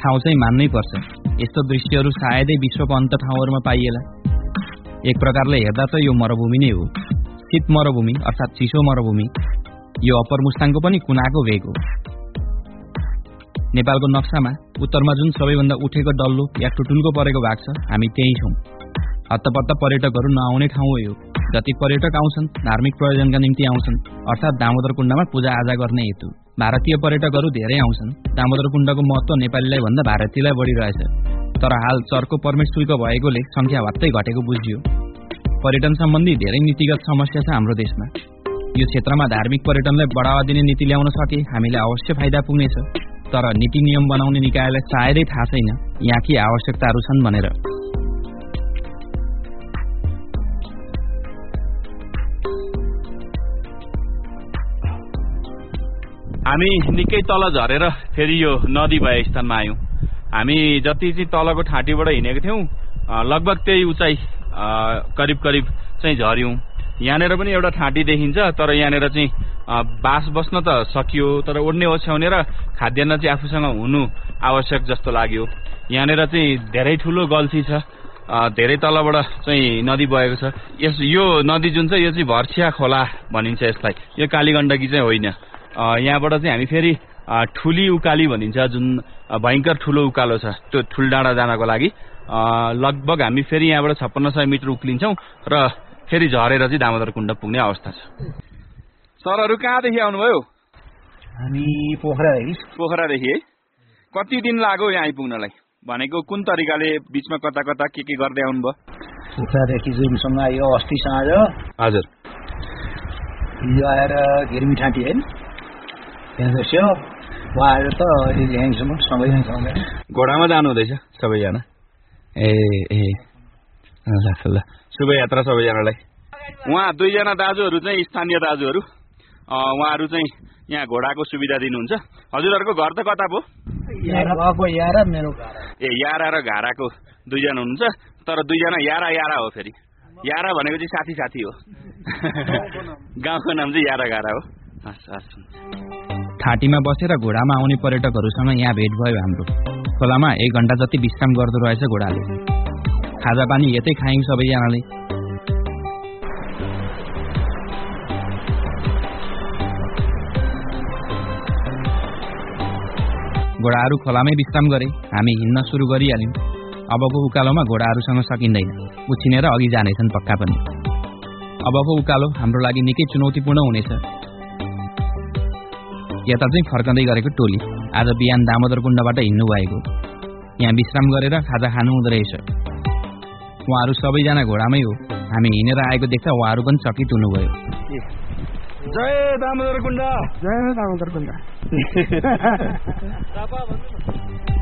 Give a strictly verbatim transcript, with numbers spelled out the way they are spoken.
ठाउँ चाहिँ मान्नै पर्छ। यस्तो दृश्यहरू सायदै विश्वको अन्त ठाउँहरूमा पाइएला। एक प्रकारले हेर्दा त यो मरुभूमि नै हो, शीत मरुभूमि अर्थात् चिसो मरुभूमि। यो अप्पर मुस्ताङको पनि कुनाको भेग हो। नेपालको नक्सामा उत्तरमा जुन सबैभन्दा उठेको डल्लो या टुटुनको परेको भाग छ, हामी त्यही छौँ। हत्तपत्त पर्यटकहरू नआउने ठाउँ हो यो। जति पर्यटक आउँछन् धार्मिक प्रयोजनका निम्ति आउँछन्, अर्थात् दामोदर कुण्डमा पूजाआजा गर्ने हेतु। भारतीय पर्यटकहरू धेरै आउँछन्। दामोदर कुण्डको महत्त्व नेपालीलाई भन्दा भारतीयलाई बढी रहेछ। तर हाल चर्को पर्मिट शुल्क भएकोले संख्या वात्तै घटेको बुझियो। पर्यटन सम्बन्धी धेरै नीतिगत समस्या छ हाम्रो देशमा। यो क्षेत्रमा धार्मिक पर्यटनलाई बढावा दिने नीति ल्याउन सके हामीलाई अवश्य फाइदा पुग्नेछ। तर नीति नियम बनाउने निकायलाई सायदै थाहा छैन यहाँकी आवश्यकताहरू छन् भनेर। हामी निकै तल झरेर फेरि यो नदी भए स्थानमा आयौँ। हामी जति चाहिँ तलको ठाँटीबाट हिँडेको थियौँ लगभग त्यही उचाइ करिब करिब चाहिँ झर्यौँ। यहाँनिर पनि एउटा ठाँटी देखिन्छ, तर यहाँनिर चाहिँ बास बस्न त सकियो, तर ओड्ने ओछ्याउने र खाद्यान्न चाहिँ आफूसँग हुनु आवश्यक जस्तो लाग्यो। यहाँनिर चाहिँ धेरै ठुलो गल्छी छ, धेरै तलबाट चाहिँ नदी बगेको छ। यस यो नदी जुन छ यो चाहिँ भर्सिया खोला भनिन्छ यसलाई, यो कालीगण्डकी चाहिँ होइन। यहाँबाट चाहिँ हामी फेरि ठुली उकाली भनिन्छ, जुन भयङ्कर ठुलो उकालो छ, त्यो ठुलडाँडा जानको लागि लगभग हामी फेरि यहाँबाट छप्पन्न सय मिटर उक्लिन्छौँ र फेरि झरेर चाहिँ दामोदर कुण्ड पुग्ने अवस्था छ। सरहरू कहाँदेखि आउनुभयो? हामी पोखरादेखि। पोखरादेखि है? कति दिन लाग्यो यहाँ आइपुग्नलाई? भनेको कुन तरिकाले बिचमा कता कता के के गर्दै आउनुभयो? पोखरादेखि जुनसँग आयो अस्ति साँझ। हजुर। हिजो आएर घिर्मी ठाँटी होइन, त्यहाँ बस्यो। उहाँ आएर त अहिले यहीँसम्म सबैजना सँगै घोडामा जानु हुँदैछ सबैजना? ए ए ल ल, शुभयात्रा सबैजनालाई। उहाँ दुईजना दाजुहरू चाहिँ स्थानीय दाजुहरू, उहाँहरू चाहिँ यहाँ घोडाको सुविधा दिनुहुन्छ। हजुरहरूको घर त कता पो? यारा मेरो ए यारा र घाराको दुईजना हुनुहुन्छ, तर दुईजना यारा यारा हो। फेरि यारा भनेको चाहिँ साथी साथी हो। गाउँको नाम चाहिँ यारा घारा हो। हस् हस्। ठाँटीमा बसेर घोडामा आउने पर्यटकहरूसँग यहाँ भेट भयो हाम्रो। खोलामा एक घण्टा जति विश्राम गर्दो रहेछ घोडाले। खाजा पानी यतै खायौँ सबैजनाले। घोडाहरू खोलामै विश्राम गरे, हामी हिँड्न सुरु गरिहाल्यौँ। अबको उकालोमा घोडाहरूसँग सकिँदैन, उछिनेर अघि जानेछन् पक्का पनि। अबको उकालो हाम्रो लागि निकै चुनौतीपूर्ण हुनेछ। यता चाहिँ फर्कँदै गरेको टोली आज बिहान दामोदर कुण्डबाट हिँड्नु भएको। यहाँ विश्राम गरेर खाजा खानु हुँदो रहेछ। उहाँहरू सबैजना घोडामै हो। हामी हिँडेर आएको देख्दा उहाँहरू पनि चकित हुनुभयो। जय दामोदर कुण्ड, जय दामोदर कुण्ड।